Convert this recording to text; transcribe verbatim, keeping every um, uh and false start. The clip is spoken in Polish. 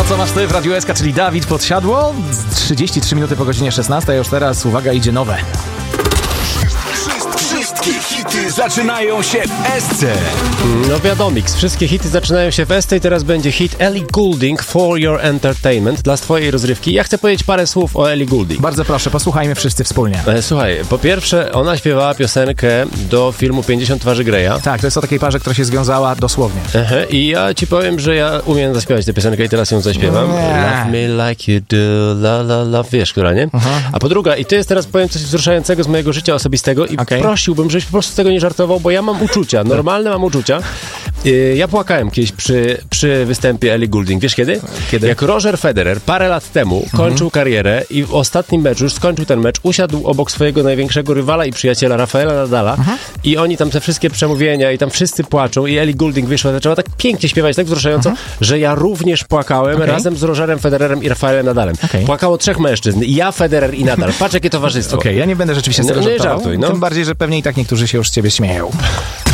Co masz ty w Radiu S K, czyli Dawid Podsiadło. trzydzieści trzy minuty po godzinie szesnastej, a już teraz, uwaga, idzie nowe. Wszystkie hity zaczynają się w S C. No wiadomix, wszystkie hity zaczynają się w S C i teraz będzie hit Ellie Goulding, For Your Entertainment, dla twojej rozrywki. Ja chcę powiedzieć parę słów o Ellie Goulding. Bardzo proszę, posłuchajmy wszyscy wspólnie. E, Słuchaj, po pierwsze, ona śpiewała piosenkę do filmu pięćdziesiąt twarzy Greya. Tak, to jest o takiej parze, która się związała dosłownie. Aha, i ja ci powiem, że ja umiem zaśpiewać tę piosenkę i teraz ją zaśpiewam. Nie. Love me like you do, la la la, wiesz, która, nie? Aha. A po druga, i to jest teraz, powiem, coś wzruszającego z mojego życia osobistego i Okej. prosiłbym, żebyś po prostu z tego nie żartował, bo ja mam uczucia, normalne mam uczucia. Yy, Ja płakałem kiedyś przy, przy występie Ellie Goulding. Wiesz kiedy? Kiedy? Jak Roger Federer parę lat temu kończył karierę i w ostatnim meczu, już skończył ten mecz, usiadł obok swojego największego rywala i przyjaciela Rafaela Nadala i oni tam te wszystkie przemówienia i tam wszyscy płaczą i Ellie Goulding wyszła, zaczęła tak pięknie śpiewać, tak wzruszająco, że ja również płakałem Okej. razem z Rogerem Federerem i Rafaelem Nadalem. Okej. Płakało trzech mężczyzn. Ja, Federer i Nadal. Patrz jakie towarzystwo. Okej, ja nie będę rzeczywiście z No, tego nie żartował. żartuj, no. Tym bardziej, że pewnie i tak niektórzy się już z ciebie śmieją.